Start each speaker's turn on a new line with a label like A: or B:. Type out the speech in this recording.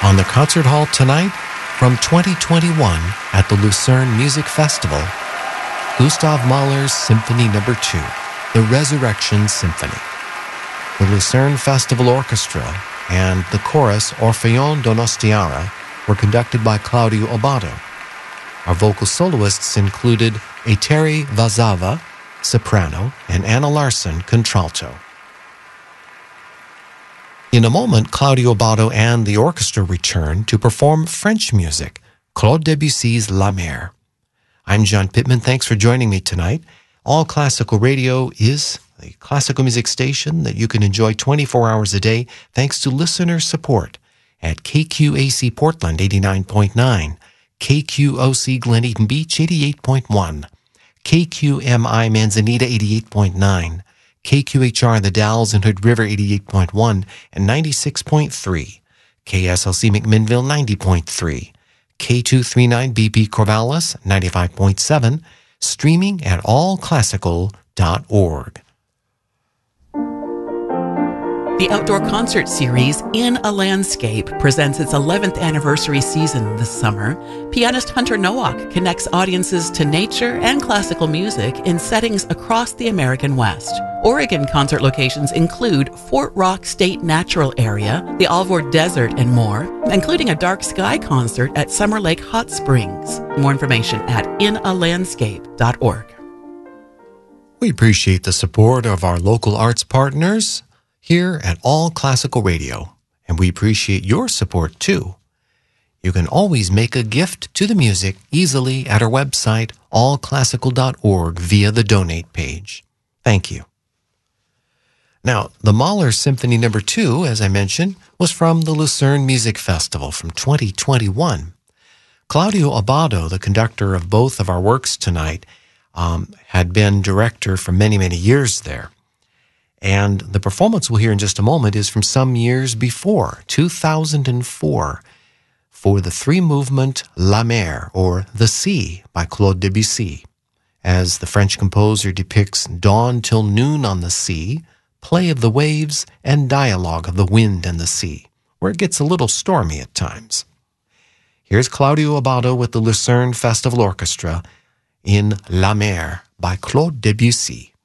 A: On the concert hall tonight, from 2021 at the Lucerne Music Festival, Gustav Mahler's Symphony No. 2, The Resurrection Symphony. The Lucerne Festival Orchestra and the chorus Orfeon Donostiara were conducted by Claudio Abbado. Our vocal soloists included Eteri Vazava, soprano, and Anna Larson, contralto. In a moment, Claudio Abbado and the orchestra return to perform French music, Claude Debussy's La Mer. I'm John Pittman. Thanks for joining me tonight. All Classical Radio is a classical music station that you can enjoy 24 hours a day thanks to listener support at KQAC Portland 89.9, KQOC Glen Eden Beach 88.1, KQMI Manzanita 88.9, KQHR The Dalles and Hood River 88.1 and 96.3, KSLC McMinnville 90.3, K239BP Corvallis 95.7, streaming at allclassical.org.
B: The outdoor concert series In a Landscape presents its 11th anniversary season this summer. Pianist Hunter Nowak connects audiences to nature and classical music in settings across the American West. Oregon concert locations include Fort Rock State Natural Area, the Alvord Desert, and more, including a dark sky concert at Summer Lake Hot Springs. More information at inalandscape.org.
A: We appreciate the support of our local arts partners here at All Classical Radio, and we appreciate your support too. You can always make a gift to the music easily at our website, allclassical.org, via the donate page. Thank you. Now, the Mahler Symphony No. 2, as I mentioned, was from the Lucerne Music Festival from 2021. Claudio Abbado, the conductor of both of our works tonight, had been director for many, many years there. And the performance we'll hear in just a moment is from some years before, 2004, for the three-movement La Mer, or The Sea, by Claude Debussy, as the French composer depicts dawn till noon on the sea, play of the waves, and dialogue of the wind and the sea, where it gets a little stormy at times. Here's Claudio Abbado with the Lucerne Festival Orchestra in La Mer by Claude Debussy.